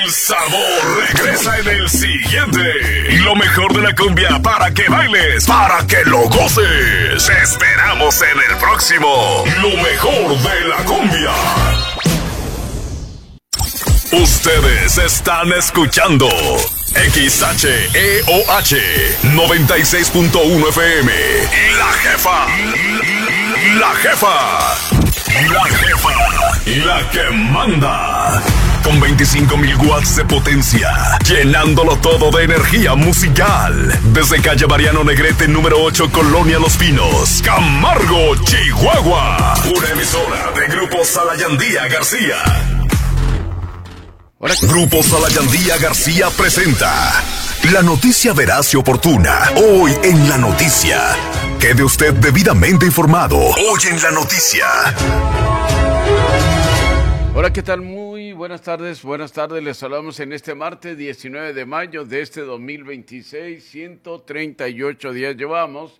El sabor regresa en el siguiente. Y lo mejor de la cumbia para que bailes, para que lo goces. Te esperamos en el próximo. Lo mejor de la cumbia. Ustedes están escuchando XHEOH 96.1 FM. La jefa. La jefa. La jefa. La que manda. Con 25,000 watts de potencia, llenándolo todo de energía musical. Desde calle Mariano Negrete, número 8, Colonia Los Pinos, Camargo, Chihuahua. Una emisora de Grupo Salayandía García. Grupo Salayandía García presenta la noticia veraz y oportuna. Hoy en La Noticia. Quede usted debidamente informado. Hoy en La Noticia. Hola, ¿qué tal? Muy buenas tardes. Buenas tardes, les saludamos en este martes 19 de mayo de este 2026. 138 días llevamos,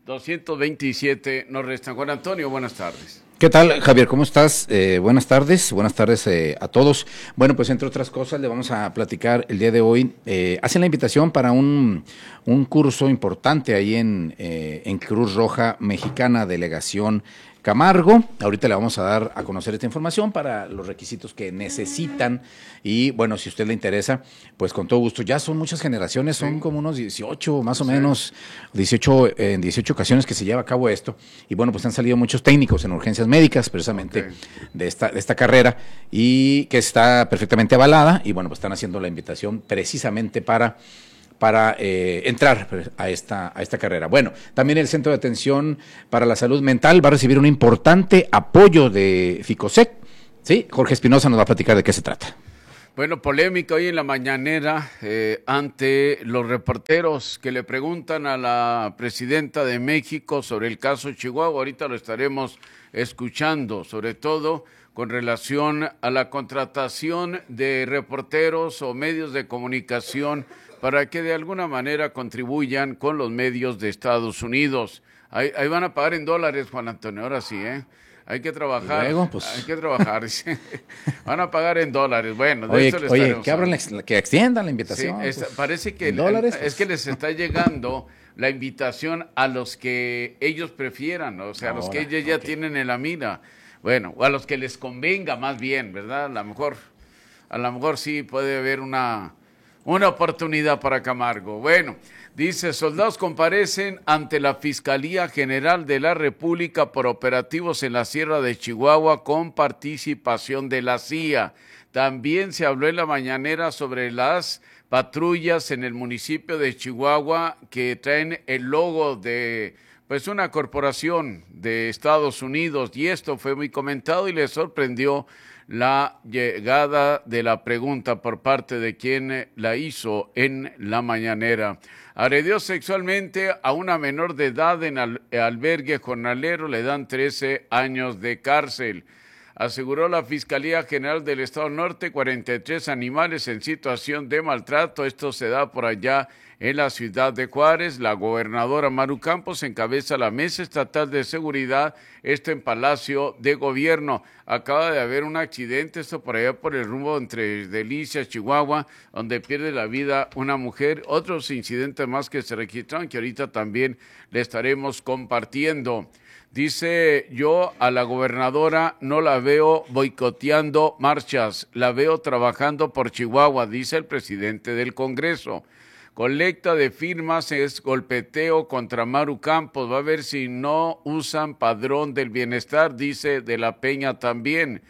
227 nos restan. Juan Antonio, buenas tardes. ¿Qué tal, Javier? ¿Cómo estás? Buenas tardes a todos. Bueno, pues entre otras cosas le vamos a platicar el día de hoy. Hacen la invitación para un curso importante ahí en Cruz Roja Mexicana, Delegación Camargo. Ahorita le vamos a dar a conocer esta información para los requisitos que necesitan y bueno, si a usted le interesa, pues con todo gusto. Ya son muchas generaciones, son como unos 18 más o menos, 18 en 18 ocasiones que se lleva a cabo esto y bueno, pues han salido muchos técnicos en urgencias médicas precisamente de esta carrera y que está perfectamente avalada y bueno, pues están haciendo la invitación precisamente para entrar a esta carrera. Bueno, también el Centro de Atención para la Salud Mental va a recibir un importante apoyo de FICOSEC. Sí, Jorge Espinosa nos va a platicar de qué se trata. Bueno, polémica hoy en la mañanera ante los reporteros que le preguntan a la presidenta de México sobre el caso Chihuahua. Ahorita lo estaremos escuchando, sobre todo con relación a la contratación de reporteros o medios de comunicación para que de alguna manera contribuyan con los medios de Estados Unidos. Ahí van a pagar en dólares, Juan Antonio, ahora sí, ¿eh? Hay que trabajar, luego, pues... hay que trabajar. Van a pagar en dólares. Bueno, de oye, eso les estaremos que extiendan la invitación. Sí, pues, parece que dólares, es que les está llegando la invitación a los que ellos prefieran, o sea, a los que ellos ya tienen en la mira. Bueno, o a los que les convenga más bien, ¿verdad? A lo mejor sí puede haber una oportunidad para Camargo. Bueno, dice, soldados comparecen ante la Fiscalía General de la República por operativos en la Sierra de Chihuahua con participación de la CIA. También se habló en la mañanera sobre las patrullas en el municipio de Chihuahua que traen el logo de pues una corporación de Estados Unidos y esto fue muy comentado y les sorprendió la llegada de la pregunta por parte de quien la hizo en la mañanera. Agredió sexualmente a una menor de edad en albergue jornalero, le dan 13 años de cárcel. Aseguró la Fiscalía General del Estado Norte 43 animales en situación de maltrato. Esto se da por allá en la ciudad de Juárez. La gobernadora Maru Campos encabeza la Mesa Estatal de Seguridad, esto en Palacio de Gobierno. Acaba de haber un accidente, esto por allá por el rumbo entre Delicias, Chihuahua, donde pierde la vida una mujer. Otros incidentes más que se registraron que ahorita también le estaremos compartiendo. Dice, yo a la gobernadora no la veo boicoteando marchas, la veo trabajando por Chihuahua, dice el presidente del Congreso. Colecta de firmas es golpeteo contra Maru Campos, va a ver si no usan padrón del bienestar, dice de la Peña también.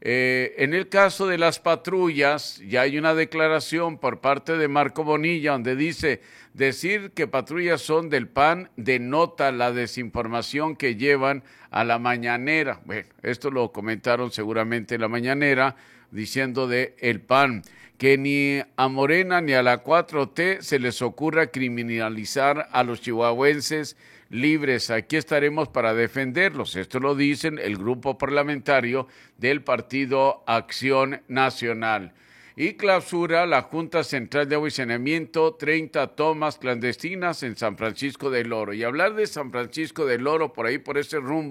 En el caso de las patrullas, ya hay una declaración por parte de Marco Bonilla donde dice, decir que patrullas son del PAN denota la desinformación que llevan a la mañanera. Bueno, esto lo comentaron seguramente en la mañanera diciendo de el PAN, que ni a Morena ni a la 4T se les ocurra criminalizar a los chihuahuenses libres. Aquí estaremos para defenderlos. Esto lo dicen el grupo parlamentario del Partido Acción Nacional. Y clausura la Junta Central de Agua y Saneamiento 30 tomas clandestinas en San Francisco del Oro. Y hablar de San Francisco del Oro por ahí, por ese rumbo,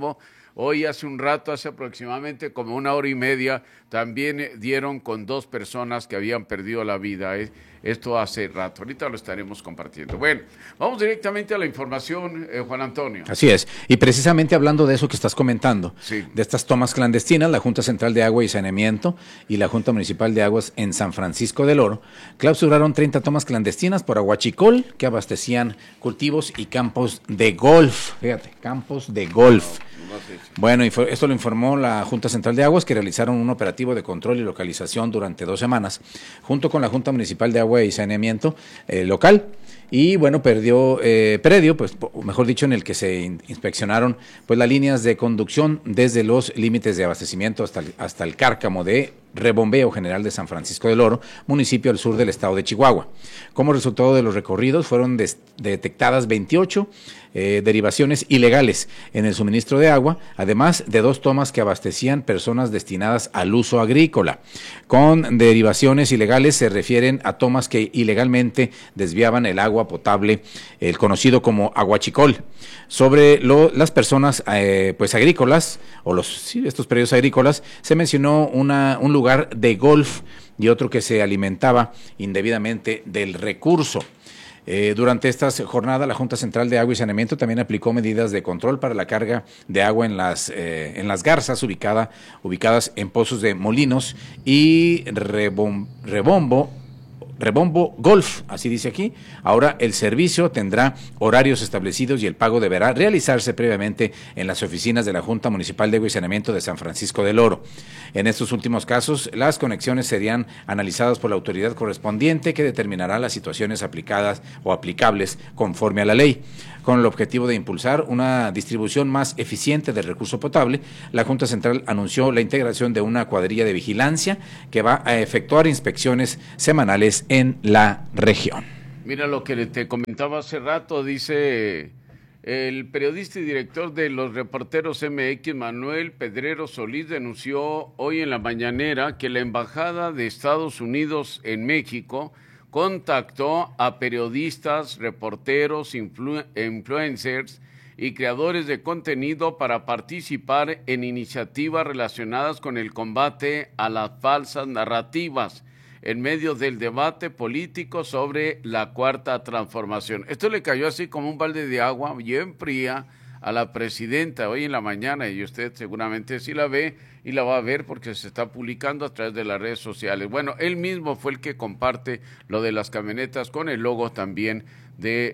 Hoy hace un rato, hace aproximadamente como 1 hora y media, también dieron con 2 personas que habían perdido la vida. Esto hace rato. Ahorita lo estaremos compartiendo. Bueno, vamos directamente a la información, Juan Antonio. Así es. Y precisamente hablando de eso que estás comentando, sí, de estas tomas clandestinas, la Junta Central de Agua y Saneamiento y la Junta Municipal de Aguas en San Francisco del Oro clausuraron 30 tomas clandestinas por aguachicol que abastecían cultivos y campos de golf. Fíjate, campos de golf. Bueno, esto lo informó la Junta Central de Aguas, que realizaron un operativo de control y localización durante 2 semanas, junto con la Junta Municipal de Agua y Saneamiento local. Y bueno, predio, pues mejor dicho, en el que se inspeccionaron pues las líneas de conducción desde los límites de abastecimiento hasta el cárcamo de Rebombeo General de San Francisco del Oro, municipio al sur del estado de Chihuahua. Como resultado de los recorridos fueron detectadas 28 derivaciones ilegales en el suministro de agua, además de 2 tomas que abastecían personas destinadas al uso agrícola. Con derivaciones ilegales se refieren a tomas que ilegalmente desviaban el agua potable, el conocido como aguachicol, sobre las personas pues agrícolas, o estos predios agrícolas. Se mencionó un lugar de golf y otro que se alimentaba indebidamente del recurso. Durante esta jornada, la Junta Central de Agua y Saneamiento también aplicó medidas de control para la carga de agua en las garzas ubicadas en pozos de Molinos y Rebombo Golf, así dice aquí. Ahora el servicio tendrá horarios establecidos y el pago deberá realizarse previamente en las oficinas de la Junta Municipal de Agua y Saneamiento de San Francisco del Oro. En estos últimos casos, las conexiones serían analizadas por la autoridad correspondiente, que determinará las situaciones aplicadas o aplicables conforme a la ley. Con el objetivo de impulsar una distribución más eficiente del recurso potable, la Junta Central anunció la integración de una cuadrilla de vigilancia que va a efectuar inspecciones semanales en la región. Mira lo que te comentaba hace rato, dice el periodista y director de los Reporteros MX, Manuel Pedrero Solís, denunció hoy en la mañanera que la Embajada de Estados Unidos en México contactó a periodistas, reporteros, influencers y creadores de contenido para participar en iniciativas relacionadas con el combate a las falsas narrativas en medio del debate político sobre la Cuarta Transformación. Esto le cayó así como un balde de agua bien fría a la presidenta hoy en la mañana, y usted seguramente sí la ve y la va a ver porque se está publicando a través de las redes sociales. Bueno, él mismo fue el que comparte lo de las camionetas con el logo también de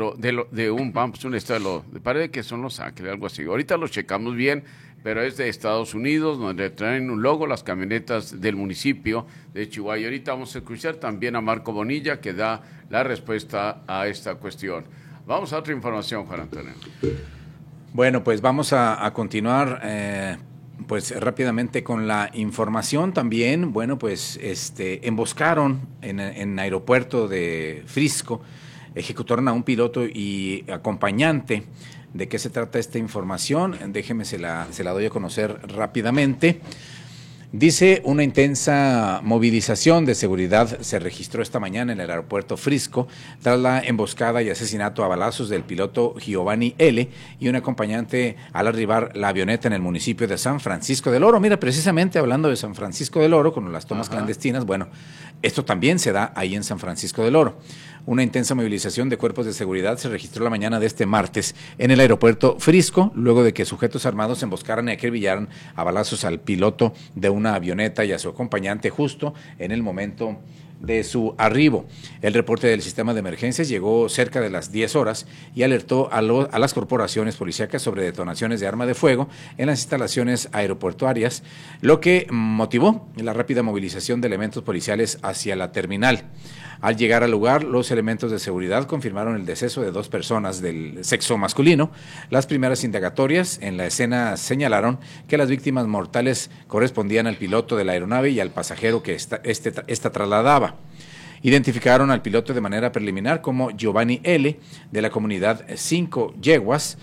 un estado, parece que son Los Ángeles, algo así. Ahorita lo checamos bien, pero es de Estados Unidos, donde traen un logo las camionetas del municipio de Chihuahua. Y ahorita vamos a escuchar también a Marco Bonilla, que da la respuesta a esta cuestión. Vamos a otra información, Juan Antonio. Bueno, pues vamos a continuar pues rápidamente con la información también. Bueno, pues emboscaron en aeropuerto de Frisco, ejecutaron a un piloto y acompañante. ¿De qué se trata esta información? Déjeme, se la doy a conocer rápidamente. Dice, una intensa movilización de seguridad se registró esta mañana en el aeropuerto Frisco tras la emboscada y asesinato a balazos del piloto Giovanni L. y un acompañante al arribar la avioneta en el municipio de San Francisco del Oro. Mira, precisamente hablando de San Francisco del Oro, con las tomas clandestinas, bueno, esto también se da ahí en San Francisco del Oro. Una intensa movilización de cuerpos de seguridad se registró la mañana de este martes en el aeropuerto Frisco, luego de que sujetos armados emboscaran y acribillaran a balazos al piloto de una avioneta y a su acompañante justo en el momento de su arribo. El reporte del sistema de emergencias llegó cerca de las 10 horas y alertó a las corporaciones policíacas sobre detonaciones de arma de fuego en las instalaciones aeroportuarias, lo que motivó la rápida movilización de elementos policiales hacia la terminal. Al llegar al lugar, los elementos de seguridad confirmaron el deceso de 2 personas del sexo masculino. Las primeras indagatorias en la escena señalaron que las víctimas mortales correspondían al piloto de la aeronave y al pasajero que esta trasladaba. Identificaron al piloto de manera preliminar como Giovanni L., de la comunidad 5 Llagas,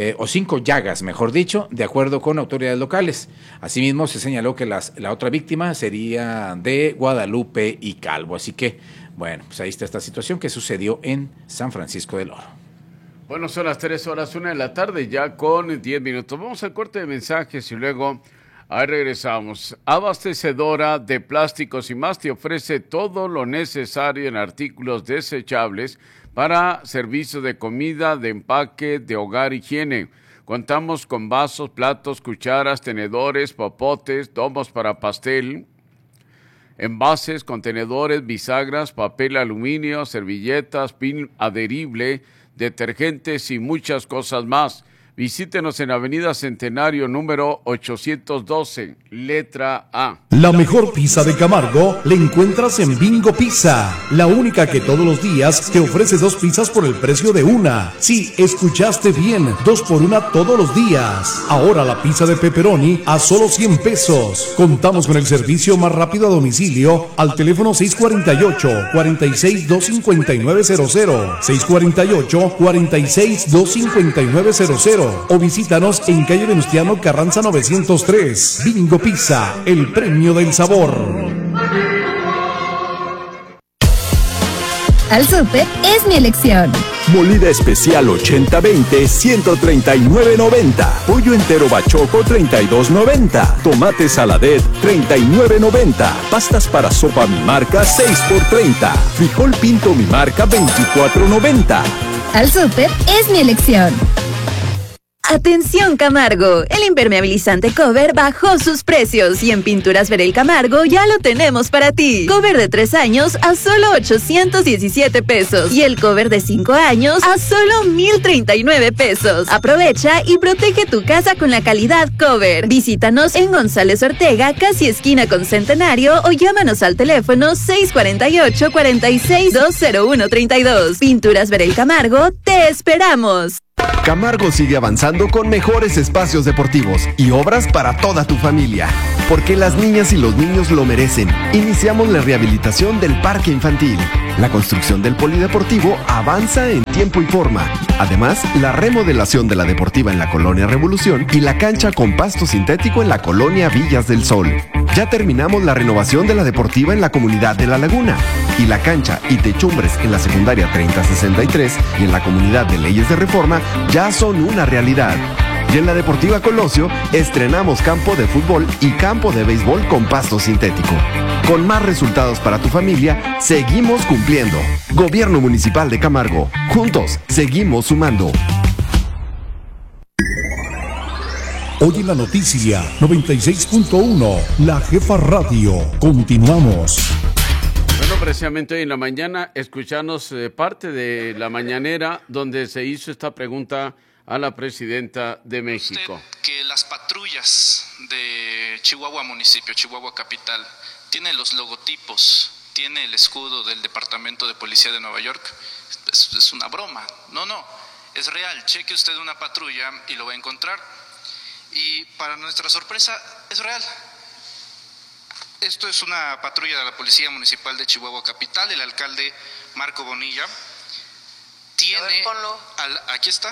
mejor dicho, de acuerdo con autoridades locales. Asimismo, se señaló que la otra víctima sería de Guadalupe y Calvo. Así que, bueno, pues ahí está esta situación que sucedió en San Francisco del Oro. Bueno, son las 3:01 de la tarde, ya con 10 minutos. Vamos al corte de mensajes y luego ahí regresamos. Abastecedora de Plásticos y Más te ofrece todo lo necesario en artículos desechables para servicios de comida, de empaque, de hogar, higiene. Contamos con vasos, platos, cucharas, tenedores, popotes, domos para pastel, envases, contenedores, bisagras, papel aluminio, servilletas, pin adherible, detergentes y muchas cosas más. Visítenos en Avenida Centenario número 812, letra A. La mejor pizza de Camargo la encuentras en Bingo Pizza, la única que todos los días te ofrece 2 pizzas por el precio de una. Sí, escuchaste bien, 2 por 1 todos los días. Ahora la pizza de pepperoni a solo 100 pesos. Contamos con el servicio más rápido a domicilio al teléfono 648-46-25900, 648-46-25900. O visítanos en calle Venustiano Carranza 903. Bingo Pizza, el premio del sabor. Al súper es mi elección. Molida especial 80-20, 139.90. Pollo entero bachoco, 32.90. Tomate saladet, 39.90. Pastas para sopa mi marca, 6 por 30. Frijol pinto mi marca, 24.90. Al súper es mi elección. Atención Camargo, el impermeabilizante Cover bajó sus precios y en Pinturas Verel Camargo ya lo tenemos para ti. Cover de 3 años a solo 817 pesos y el cover de 5 años a solo 1,039 pesos. Aprovecha y protege tu casa con la calidad Cover. Visítanos en González Ortega, casi esquina con Centenario, o llámanos al teléfono 648-46-20132. Pinturas Verel Camargo, te esperamos. Camargo sigue avanzando con mejores espacios deportivos y obras para toda tu familia, porque las niñas y los niños lo merecen. Iniciamos la rehabilitación del parque infantil. La construcción del polideportivo avanza en tiempo y forma. Además, la remodelación de la deportiva en la Colonia Revolución y la cancha con pasto sintético en la Colonia Villas del Sol. Ya terminamos la renovación de la deportiva en la comunidad de La Laguna. Y la cancha y techumbres en la secundaria 3063 y en la comunidad de Leyes de Reforma ya son una realidad. Y en la Deportiva Colosio estrenamos campo de fútbol y campo de béisbol con pasto sintético. Con más resultados para tu familia, seguimos cumpliendo. Gobierno Municipal de Camargo. Juntos, seguimos sumando. Hoy en la noticia 96.1, La Jefa Radio. Continuamos. Bueno, precisamente hoy en la mañana escuchamos parte de la mañanera donde se hizo esta pregunta a la presidenta de México. Usted, que las patrullas de Chihuahua Municipio, Chihuahua Capital, tienen los logotipos, tiene el escudo del Departamento de Policía de Nueva York, es una broma. No, es real. Cheque usted una patrulla y lo va a encontrar. Y para nuestra sorpresa, es real. Esto es una patrulla de la Policía Municipal de Chihuahua Capital. El alcalde Marco Bonilla tiene... aquí está.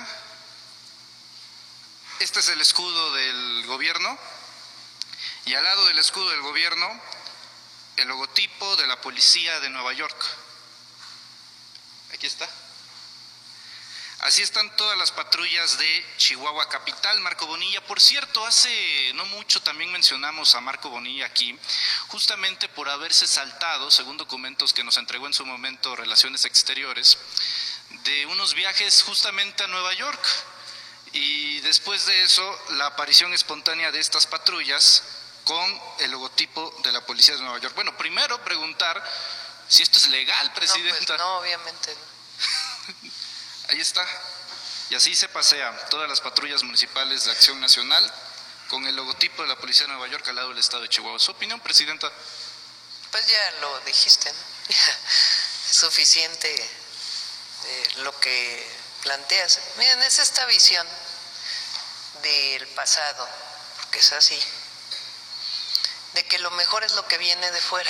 Este es el escudo del gobierno. Y al lado del escudo del gobierno, el logotipo de la Policía de Nueva York. Aquí está. Así están todas las patrullas de Chihuahua Capital. Marco Bonilla, por cierto, hace no mucho también mencionamos a Marco Bonilla aquí, justamente por haberse saltado, según documentos que nos entregó en su momento Relaciones Exteriores, de unos viajes justamente a Nueva York. Y después de eso, la aparición espontánea de estas patrullas con el logotipo de la Policía de Nueva York. Bueno, primero preguntar si esto es legal, presidenta. No, pues no, obviamente no. Ahí está. Y así se pasean todas las patrullas municipales de Acción Nacional con el logotipo de la Policía de Nueva York al lado del estado de Chihuahua. ¿Su opinión, presidenta? Pues ya lo dijiste, ¿no? Es suficiente lo que planteas. Miren, es esta visión del pasado, porque es así, de que lo mejor es lo que viene de fuera.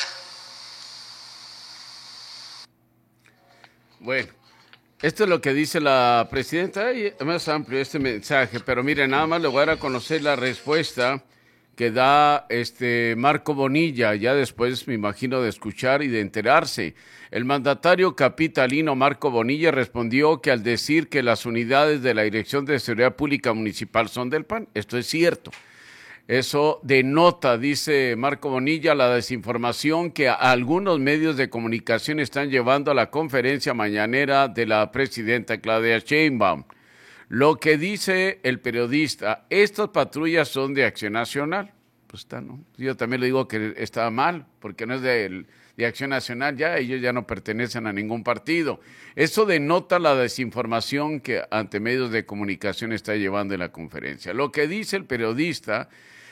Bueno. Esto es lo que dice la presidenta, y es más amplio este mensaje, pero mire, nada más le voy a dar a conocer la respuesta que da Marco Bonilla, ya después me imagino de escuchar y de enterarse. El mandatario capitalino Marco Bonilla respondió que al decir que las unidades de la Dirección de Seguridad Pública Municipal son del PAN, esto es cierto. Eso denota, dice Marco Bonilla, la desinformación que algunos medios de comunicación están llevando a la conferencia mañanera de la presidenta Claudia Sheinbaum. Lo que dice el periodista, estas patrullas son de Acción Nacional. Pues está, ¿no? Yo también le digo que está mal, porque no es de Acción Nacional, ya ellos ya no pertenecen a ningún partido. Eso denota la desinformación que ante medios de comunicación está llevando en la conferencia. Lo que dice el periodista,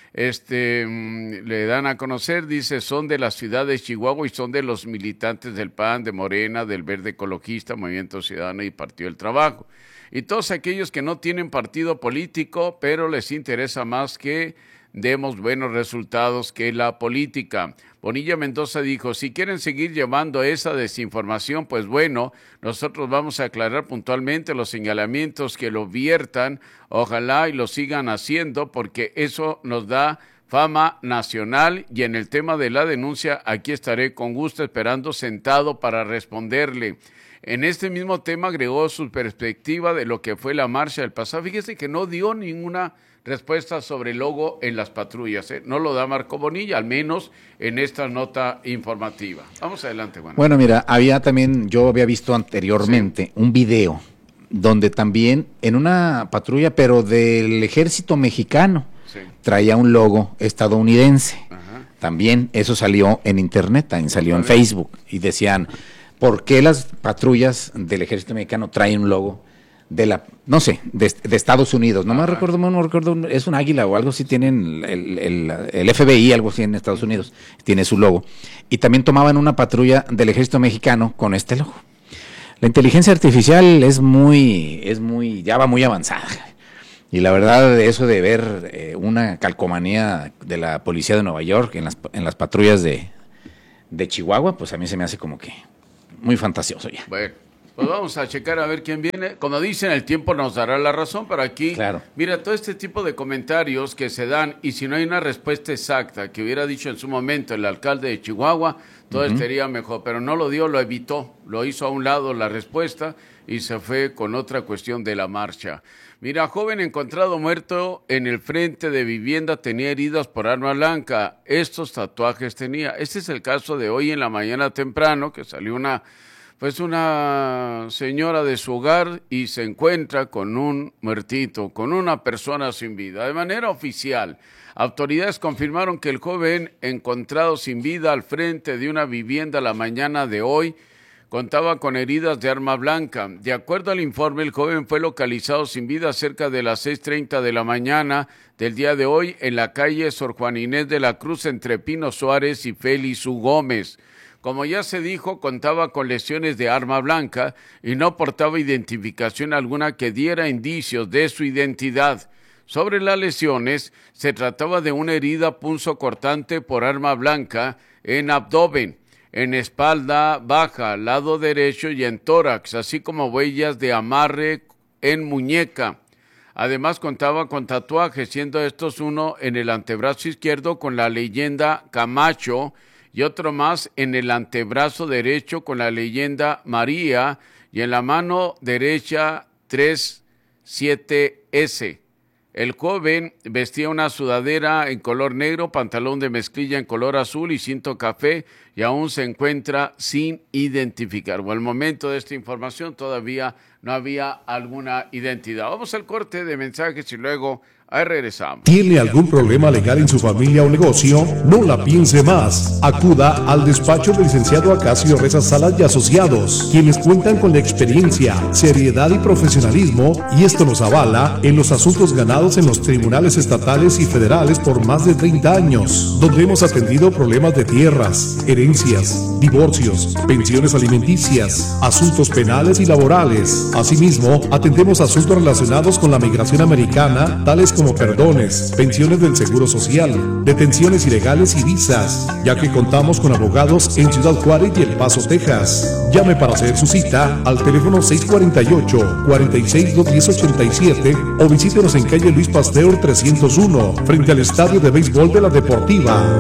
le dan a conocer, dice, son de la ciudad de Chihuahua y son de los militantes del PAN, de Morena, del Verde Ecologista, Movimiento Ciudadano y Partido del Trabajo. Y todos aquellos que no tienen partido político, pero les interesa más que demos buenos resultados que la política. Bonilla Mendoza dijo, si quieren seguir llevando esa desinformación, pues bueno, nosotros vamos a aclarar puntualmente los señalamientos que lo viertan, ojalá y lo sigan haciendo, porque eso nos da fama nacional, y en el tema de la denuncia, aquí estaré con gusto esperando sentado para responderle. En este mismo tema agregó su perspectiva de lo que fue la marcha del pasado. Fíjese que no dio ninguna respuesta sobre el logo en las patrullas, ¿eh? No lo da Marco Bonilla, al menos en esta nota informativa. Vamos adelante, Juan. Bueno, mira, yo había visto anteriormente un video donde también en una patrulla, pero del ejército mexicano, traía un logo estadounidense. Ajá. También eso salió en internet, también salió en Facebook, y decían, ¿por qué las patrullas del ejército mexicano traen un logo de Estados Unidos? No recuerdo, es un águila o algo así, tienen el FBI, algo así en Estados Unidos, tiene su logo. Y también tomaban una patrulla del ejército mexicano con este logo. La inteligencia artificial ya va muy avanzada. Y la verdad, eso de ver una calcomanía de la policía de Nueva York en las patrullas de Chihuahua, pues a mí se me hace como que muy fantasioso ya. Bueno, pues vamos a checar a ver quién viene. Como dicen, el tiempo nos dará la razón, pero aquí, claro. Mira, todo este tipo de comentarios que se dan, y si no hay una respuesta exacta que hubiera dicho en su momento el alcalde de Chihuahua, todo estaría mejor, pero no lo dio, lo evitó, lo hizo a un lado la respuesta y se fue con otra cuestión de la marcha. Mira, joven encontrado muerto en el frente de vivienda, tenía heridas por arma blanca, estos tatuajes tenía. Este es el caso de hoy en la mañana temprano, que salió una señora de su hogar y se encuentra con un muertito, con una persona sin vida. De manera oficial, autoridades confirmaron que el joven encontrado sin vida al frente de una vivienda la mañana de hoy contaba con heridas de arma blanca. De acuerdo al informe, el joven fue localizado sin vida cerca de las 6:30 de la mañana del día de hoy en la calle Sor Juan Inés de la Cruz entre Pino Suárez y Félix U. Gómez. Como ya se dijo, contaba con lesiones de arma blanca y no portaba identificación alguna que diera indicios de su identidad. Sobre las lesiones, se trataba de una herida punzocortante por arma blanca en abdomen, en espalda baja, lado derecho y en tórax, así como huellas de amarre en muñeca. Además contaba con tatuajes, siendo estos uno en el antebrazo izquierdo con la leyenda Camacho y otro más en el antebrazo derecho con la leyenda María y en la mano derecha 37S. El joven vestía una sudadera en color negro, pantalón de mezclilla en color azul y cinto café, y aún se encuentra sin identificar. Al momento de esta información todavía no había alguna identidad. Vamos al corte de mensajes y luego ahí regresamos. ¿Tiene algún problema legal en su familia o negocio? No la piense más. Acuda al despacho del licenciado Acacio Reza Salas y Asociados, quienes cuentan con la experiencia, seriedad y profesionalismo, y esto nos avala en los asuntos ganados en los tribunales estatales y federales por más de 30 años, donde hemos atendido problemas de tierras, herencias, divorcios, pensiones alimenticias, asuntos penales y laborales. Asimismo, atendemos asuntos relacionados con la migración americana, tales como perdones, pensiones del Seguro Social, detenciones ilegales y visas, ya que contamos con abogados en Ciudad Juárez y El Paso, Texas. Llame para hacer su cita al teléfono 648-46-210-87 o visítenos en calle Luis Pasteur 301, frente al Estadio de Béisbol de la Deportiva.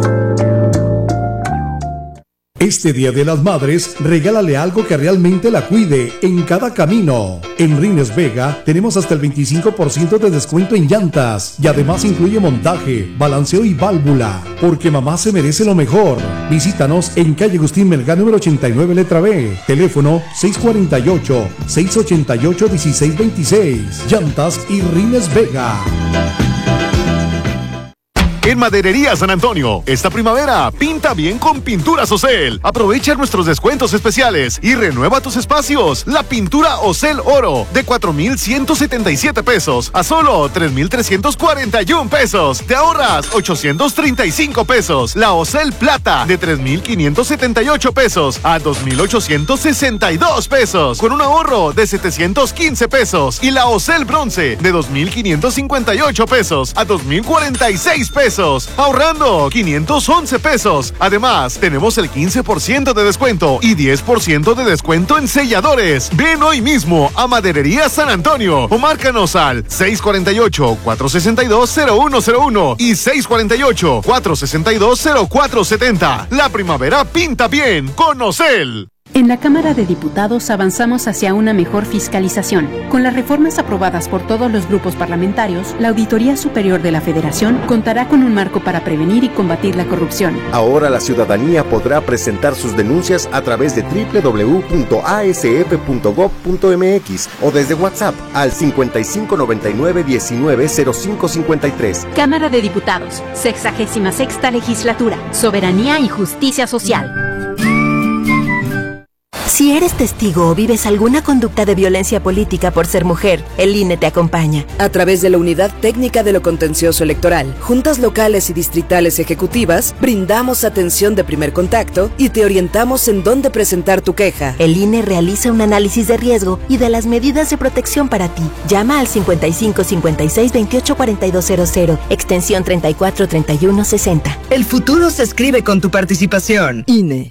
Este Día de las Madres, regálale algo que realmente la cuide en cada camino. En Rines Vega tenemos hasta el 25% de descuento en llantas y además incluye montaje, balanceo y válvula, porque mamá se merece lo mejor. Visítanos en calle Agustín Melgar número 89 letra B, teléfono 648-688-1626. Llantas y Rines Vega. En Maderería San Antonio, esta primavera, pinta bien con Pinturas Ocel. Aprovecha nuestros descuentos especiales y renueva tus espacios. La pintura Ocel Oro, de 4,177 pesos a solo 3,341 pesos. Te ahorras 835 pesos. La Ocel Plata, de 3,578 pesos a 2,862 pesos, con un ahorro de 715 pesos. Y la Ocel Bronce, de 2,558 pesos a 2,046 pesos. Ahorrando 511 pesos. Además, tenemos el 15% de descuento y 10% de descuento en selladores. Ven hoy mismo a Maderería San Antonio o márcanos al 648-462-0101 y 648-462-0470. La primavera pinta bien con Ocel. En la Cámara de Diputados avanzamos hacia una mejor fiscalización. Con las reformas aprobadas por todos los grupos parlamentarios, la Auditoría Superior de la Federación contará con un marco para prevenir y combatir la corrupción. Ahora la ciudadanía podrá presentar sus denuncias a través de www.asf.gov.mx o desde WhatsApp al 5599-190553. Cámara de Diputados, 66ª Legislatura, Soberanía y Justicia Social. Si eres testigo o vives alguna conducta de violencia política por ser mujer, el INE te acompaña. A través de la Unidad Técnica de lo Contencioso Electoral, juntas locales y distritales ejecutivas, brindamos atención de primer contacto y te orientamos en dónde presentar tu queja. El INE realiza un análisis de riesgo y de las medidas de protección para ti. Llama al 55 56 28 4200, extensión 34 31 60. El futuro se escribe con tu participación. INE.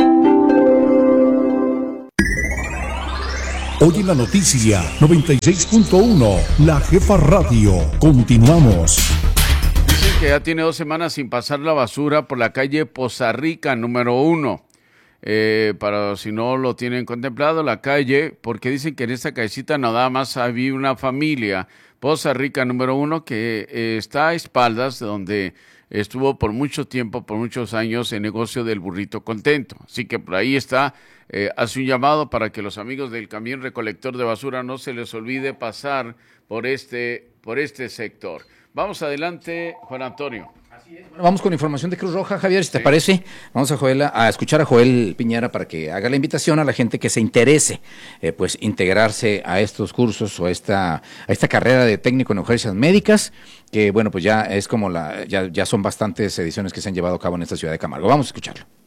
Hoy en la noticia 96.1, La Jefa Radio. Continuamos. Dicen que ya tiene 2 semanas sin pasar la basura por la calle Poza Rica, número 1. Para si no lo tienen contemplado, la calle, porque dicen que en esta callecita nada más había una familia. Poza Rica, número 1, que está a espaldas de donde estuvo por mucho tiempo, por muchos años, el negocio del burrito contento. Así que por ahí está. Hace un llamado para que los amigos del camión recolector de basura no se les olvide pasar por este sector. Vamos adelante, Juan Antonio. Bueno, vamos con información de Cruz Roja, Javier, si te parece. Vamos a escuchar a Joel Piñera para que haga la invitación a la gente que se interese, pues integrarse a estos cursos o a esta carrera de técnico en urgencias médicas, que bueno, pues ya es como ya son bastantes ediciones que se han llevado a cabo en esta ciudad de Camargo. Vamos a escucharlo.